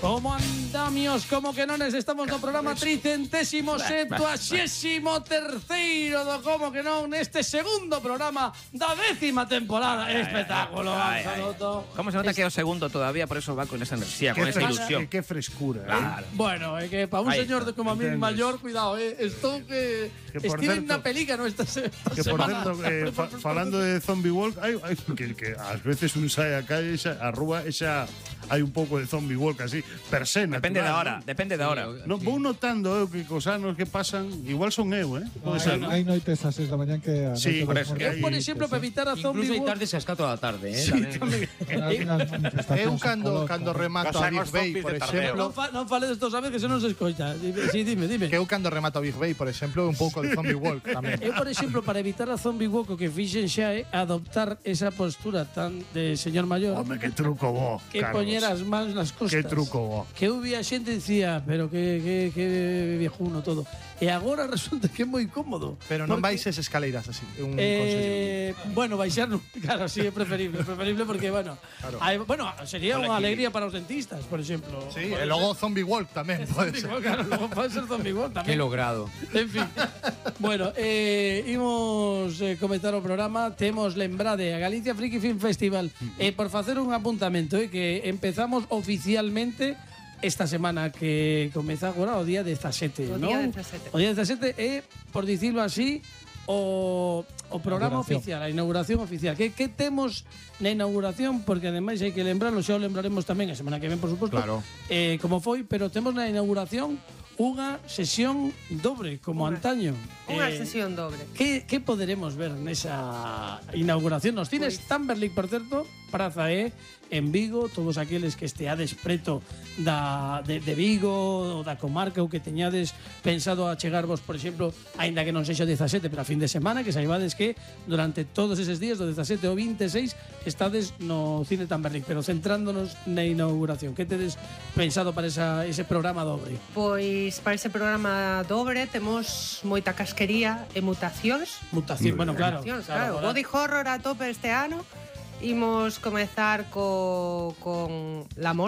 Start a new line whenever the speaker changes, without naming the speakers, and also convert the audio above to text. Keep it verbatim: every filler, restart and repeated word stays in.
Como andamios, como que nones, estamos no programa tricentésimo septuagésimo terceiro do Como que non, neste segundo programa da décima temporada. Ay, espectáculo,
ay, ay, ay. ¿Cómo se nota es... que é o segundo todavía? Por eso va con esa enerxía, con esa ilusión.
Qué frescura.
Claro. Eh. Bueno, é que para un ay, señor de como a mí mayor, cuidado, eh, esto que, que estiven na pelica no esta, esta
que
semana.
Por cierto, eh, fa, falando de Zombie Walk, hay, hay, que, que ás veces un sae a calle, esa, a rúa, esa hai un pouco de Zombie Walk así, per se natural.
Depende da hora,
¿no?
depende da hora.
No, sí. Vou notando eu que cos anos que pasan, igual son eu, eh?
No, hay, ¿no? Hai noites ás seis da mañá que a
sí,
por
eso,
eu, por exemplo, para evitar a Zombie
Walk. Incluso hai
Walk.
tardes ás catro da tarde, eh?
Sí, tamén.
Eu cando, cando remato a Big Bay, por exemplo...
Non, fa, non fale desto, sabes, que se non se escoita. Sí, dime, dime.
Que eu cando remato a Big Bay, por exemplo, un pouco de Zombie Walk tamén.
Eu, por exemplo, para evitar a Zombie Walk, o que fixen xa é adoptar esa postura tan de señor maior.
Home, que truco bo,
que poñer as mans nas costas.
Que truco bo.
Que eu vi a xente e dicía, pero que, que, que viejuno todo. E agora resulta que é moi cómodo.
Pero non baixes escaleiras así, un
eh, consello. Bueno, baixar, claro, sí, é preferible, é preferible porque, bueno, claro. Hay, bueno, sería unha alegría para os dentistas, por exemplo.
Sí, e logo Zombie Walk tamén pode ser.
Walk, claro, logo pode ser Zombie Walk tamén.
Que logrado.
En fin. Bueno, eh, imos eh, comentar o programa. Temos lembrade a Galicia Friki Film Festival. Eh, por facer un apuntamento, eh, que empezamos oficialmente esta semana que comeza agora o día dezasete,
o
¿no?
día dezasete.
O día dezasete é, por dicirlo así, o, o programa oficial, a inauguración oficial. Que, que temos na inauguración? Porque ademais hai que lembrarlo, xa o lembraremos tamén a semana que ven, por suposto,
claro.
eh, como foi, pero temos na inauguración unha sesión dobre, como
unha,
antaño.
Unha
eh,
sesión dobre.
Que, que poderemos ver nesa inauguración? Nos cines pues, Tamberlik, por certo, Praza E, en Vigo, todos aqueles que esteades preto da, de, de Vigo ou da comarca ou que teñades pensado a chegarvos, por exemplo, aínda que non sexa o dezasete, pero a fin de semana, que saibades que durante todos eses días, do dezasete ao veintiséis, estades no cine Tamberlik, pero centrándonos na inauguración. Que tedes pensado para esa, ese programa dobre?
Pois para ese programa dobre temos moita casquería e mutacións.
Mutación, bueno, claro.
Mutacións,
claro,
claro. Body horror a tope este ano. Imos comezar co, con La Mosca.